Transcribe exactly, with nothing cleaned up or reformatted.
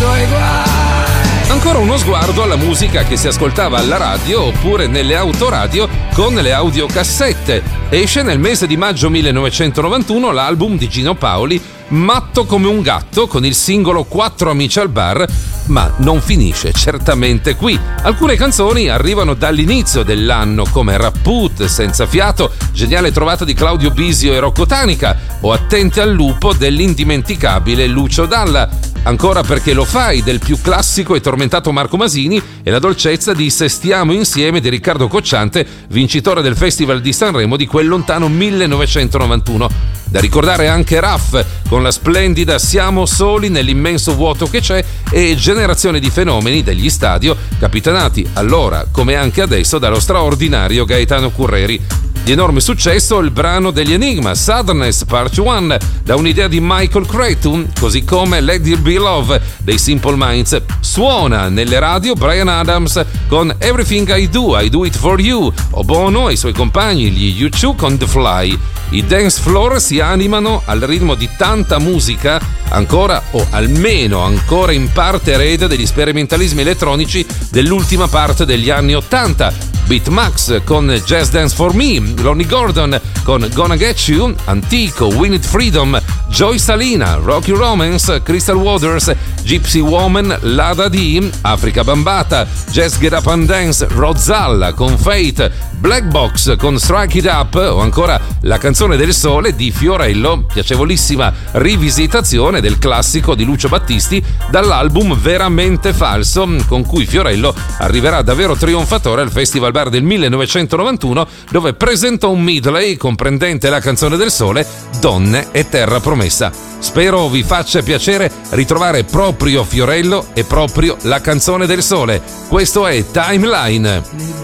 suoi guai. Ancora uno sguardo alla musica che si ascoltava alla radio oppure nelle autoradio con le audiocassette. Esce nel mese di maggio millenovecentonovantuno l'album di Gino Paoli, Matto come un gatto, con il singolo Quattro amici al bar, ma non finisce certamente qui. Alcune canzoni arrivano dall'inizio dell'anno, come Rapput, Senza fiato, geniale trovata di Claudio Bisio e Rocco Tanica, o Attenti al lupo dell'indimenticabile Lucio Dalla. Ancora Perché lo fai del più classico e tormentato Marco Masini, e la dolcezza di Se stiamo insieme di Riccardo Cocciante, vincitore del Festival di Sanremo di quel lontano millenovecentonovantuno. Da ricordare anche Raff con la splendida Siamo soli nell'immenso vuoto che c'è, e Generazione di fenomeni degli Stadio, capitanati allora come anche adesso dallo straordinario Gaetano Curreri. Di enorme successo il brano degli Enigma, Sadness Part uno, da un'idea di Michael Cretu, così come Let There Be Love dei Simple Minds. Suona nelle radio Bryan Adams con Everything I Do, I Do It For You, o Bono e i suoi compagni, gli U due con The Fly. I dance floor si animano al ritmo di tanta musica, ancora o almeno ancora in parte erede degli sperimentalismi elettronici dell'ultima parte degli anni ottanta. Beatmax con Jazz Dance For Me, Lonnie Gordon con Gonna Get You, Antico, We Need Freedom, Joy Salina, Rocky Romance, Crystal Waters, Gypsy Woman, Lada D, Africa Bambata, Jazz Get Up and Dance, Rozzalla con Fate, Black Box con Strike It Up, o ancora La canzone del sole di Fiorello, piacevolissima rivisitazione del classico di Lucio Battisti dall'album Veramente Falso, con cui Fiorello arriverà davvero trionfatore al Festival Bar del millenovecentonovantuno, dove presentò un medley comprendente La canzone del sole, Donne e Terra promessa. Spero vi faccia piacere ritrovare proprio Fiorello e proprio La canzone del sole. Questo è Timeline.